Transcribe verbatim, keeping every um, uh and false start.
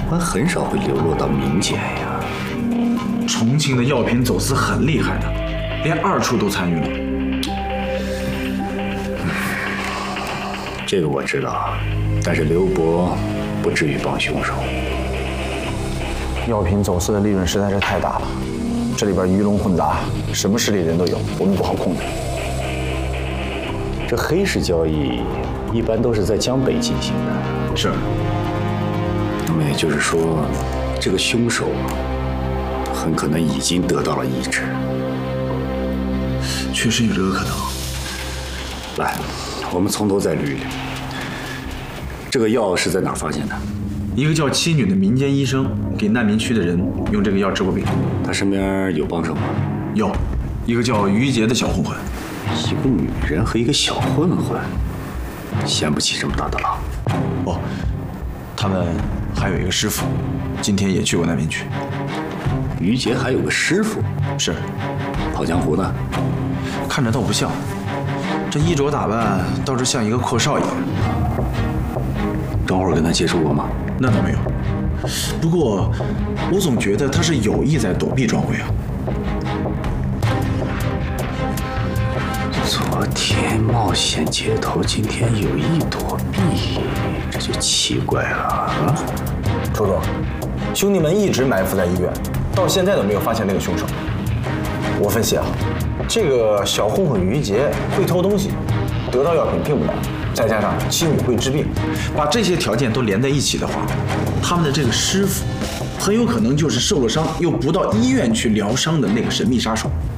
般很少会流落到民间呀。 重庆的药品走私很厉害的，连二处都参与了。 这个我知道，但是刘伯不至于帮凶手。 药品走私的利润实在是太大了，这里边鱼龙混杂，什么势力人都有，我们不好控制。 这黑市交易一般都是在江北进行的。 是。 那么也就是说，这个凶手很可能已经得到了医治。 确实有这个可能。 来，我们从头再捋一捋。这个药是在哪儿发现的？ 一个叫七女的民间医生给难民区的人用这个药治过病。 他身边有帮手吗？ 有，一个叫于杰的小混混。 一个女人和一个小混混，掀不起这么大的浪。 哦，他们还有一个师傅，今天也去过难民区。 于杰还有个师傅？ 是。 跑江湖的？ 看着倒不像，这衣着打扮倒是像一个阔少爷。 张慧跟他接触过吗？ 那倒没有。不过，我总觉得他是有意在躲避庄辉啊。 昨天冒险街头，今天有意躲避，这就奇怪了啊！ 楚总，兄弟们一直埋伏在医院，到现在都没有发现那个凶手。我分析啊，这个小混混于杰会偷东西，得到药品并不难，再加上妻女会治病， 把这些条件都连在一起的话，他们的这个师傅很有可能就是受了伤又不到医院去疗伤的那个神秘杀手。